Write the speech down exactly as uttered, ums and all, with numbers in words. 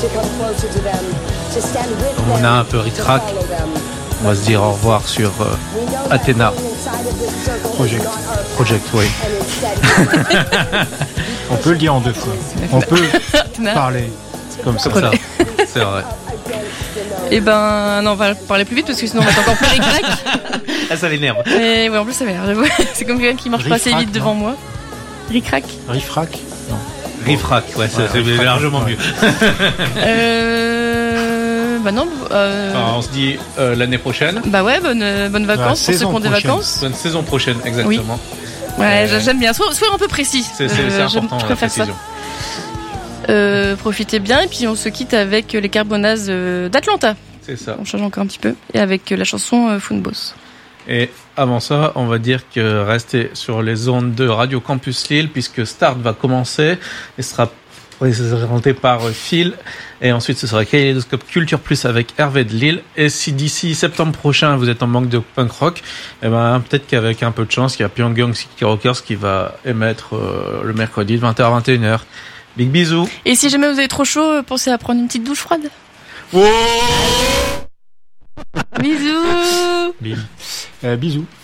On a un peu ritrac. On va se dire au revoir sur euh, Athéna. Project. Project, oui. On peut le dire en deux fois. On peut parler comme ça. Comme ça. C'est vrai. Et ben, non, on va parler plus vite parce que sinon on va être encore plus ric-rac. Ah, ça l'énerve. Et ouais, en plus ça m'énerve, j'avoue. C'est comme quelqu'un qui marche pas assez Riff-rac, vite devant non. moi. Ric-rac. Riff-rac. Non. Riffrac, ouais, c'est, Ouais, c'est riff-rac, largement ouais. mieux. Euh. Bah non. Euh... Alors, on se dit euh, l'année prochaine. Bah ouais, bonnes bonne vacances pour ceux qui saison ont des prochaine. vacances. Bonne saison prochaine, exactement. Ouais, Euh, j'aime bien. Sois, sois un peu précis. C'est, c'est, c'est Euh, j'aime- important, je la préfère ça. précision. Euh, profitez bien et puis on se quitte avec les Carbonazes euh, d'Atlanta. C'est ça. On change encore un petit peu et avec la chanson euh, Funboss. Et avant ça, on va dire que restez sur les ondes de Radio Campus Lille puisque Start va commencer et sera présenté par Phil. Et ensuite, ce sera Kaleidoscope Culture Plus avec Hervé de Lille. Et si d'ici septembre prochain, vous êtes en manque de punk rock, eh ben, peut-être qu'avec un peu de chance, il y a Pyongyang City Rockers qui va émettre euh, le mercredi de vingt heures à vingt et une heures. Big bisous. Et si jamais vous avez trop chaud, pensez à prendre une petite douche froide. Oh Bisous. Bim. Euh, bisous.